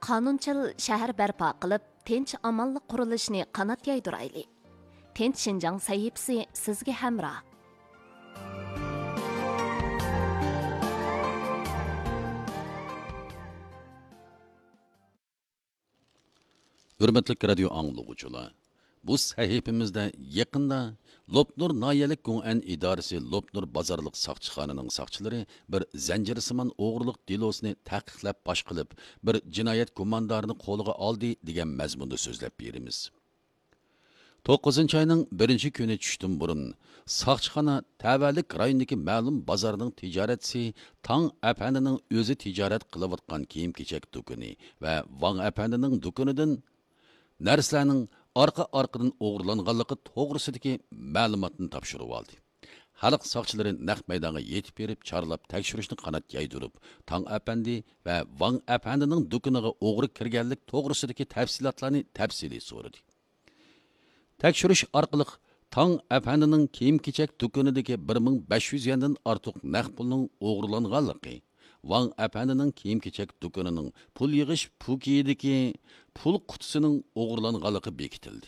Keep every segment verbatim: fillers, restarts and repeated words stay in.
qonunchil shahar barpo qilib, tinch amonlik qurilishini qanot yaydirayli. Tinch Shinjang sahifasi sizga hamroh. Hürmetli radio anlıqçılar, bu sahifimizde yakında Lopnur Nayalik Gungen İdaresi Lopnur Bazarlık Sakçıxanının sakçıları bir zencirisiman oğurluq dilosini taqiqlab baş qilib, bir cinayet gumandarını qo'liga oldi degan mazmunda so'zlab berimiz. to'qqizinchi ayning birinchi kuni tushdan burun Sakçıxana tavallik rayonidagi ma'lum bozorning tijoratchisi Tang apandining o'zi tijorat qilayotgan kiyim-kechak do'koni va Wang apandining do'konidan narsalarning orqa-orqadan o'g'irlanganligi to'g'risidagi ma'lumotni topshirib oldi. Xalq soqchilari naq maydonga yetib berib, chorlab tekshirishni qanot yaydirib, Tang apandi va Wang apandining do'koniga o'g'ri kirganlik to'g'risidagi tafsilotlarni tafsiliy so'radi. Tekshirish orqali Tang apandining kiyim-kechak do'konidagi bir ming besh yuz yendan ortiq naqd pulning o'g'irlanganligi, Wang apandining kiyim-kechak do'konining pul yig'ish pukiyidagi pul qutisining o'g'irlanganligi bekitildi.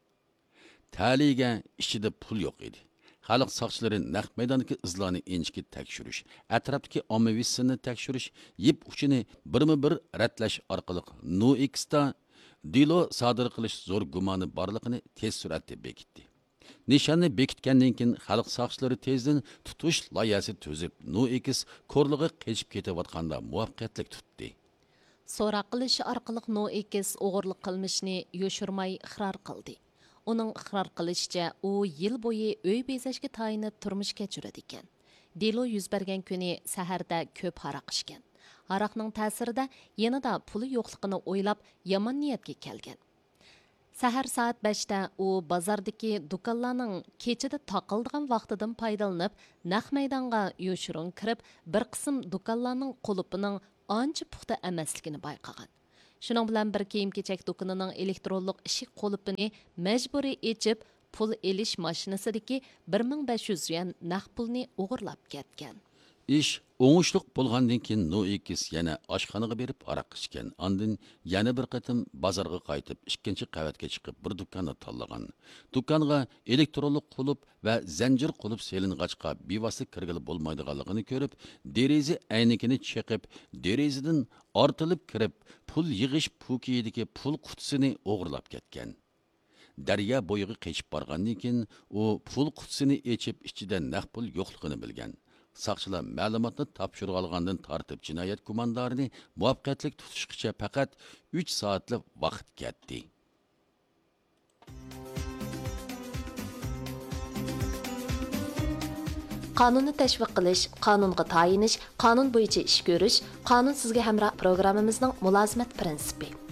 Taliga ichida pul yo'q edi. Xalq soqchilari naqd maydondagi izlarni inchki tekshirish, atrofdagi ommaviysini tekshirish, yip uchini birma-bir ratlash orqali No X'da dilo sodir qilish zo'r gumoni borligini tez suratda bekitdi. Nishonni bekitgandan keyin xalq soqchilari tezdan tutish loyihasi tuzib, No X ko'rlig'i qechib ketayotganda muvaffaqiyatli tutdi. So'roq qilish orqali No X o'g'irlik qilmishni yoshirmay iqror qildi. Uning iqror qilishicha, u yil bo'yi uy bezashga tayinib turmush kechiradi ekan. Delo yuz bergan kuni saharda ko'p haraq ichgan. Haraqning ta'sirida yanada puli yo'qligini o'ylab yomon niyatga kelgan. Sahar soat beshda u bozordagi do'konlarning kechida taqildigan vaqtidan foydalanib, naq maydonga yo'shirin kirib, bir qism do'konlarning qulupining ancha puxta emasligini bayqagan. Shuning bilan bir kiyim-kechak do'konining elektronlik ishik qulupini majburiy echib, pul elish mashinasidagi bir ming besh yuz yuan naqd pulni o'g'irlab ketgan. Ish o'ngishliq bo'lgandan keyin No X yana oshxonaga berib aroq ichgan. Ondan yana bir qatim bozorga qaytib, ikkinchi qavatga chiqib bir do'konni tanlagan. Do'konga elektronlik qulub va zanjir qulub seling'achqa bevosita kirgili bo'lmaydiganligini ko'rib, deraza aynigini cheqib, derazadan ortilib kirib, pul yig'ish pukiyidagi pul qutisini o'g'irlab ketgan. Daryo bo'yiga qechib borgandan keyin u pul qutisini echib, ichida naqd pul yo'qligini bilgan. Saqchilar ma'lumotni topshirib olgandan tortib jinoyat gumondorini muvaffaqiyatli tutishgacha faqat uch soatlik vaqt ketdi. Qonunni tashviq qilish, qonunga tayinish, qonun bo'yicha ish ko'rish, qonun sizga hamroh programmamizning mulozimat prinsipi.